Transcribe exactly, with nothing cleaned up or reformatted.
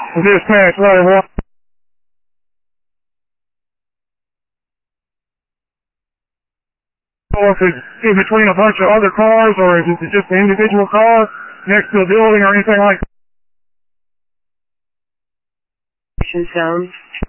Dispatch, letter one. Or if it's in between a bunch of other cars, or if it's just an individual car next to a building or anything like that. Sound.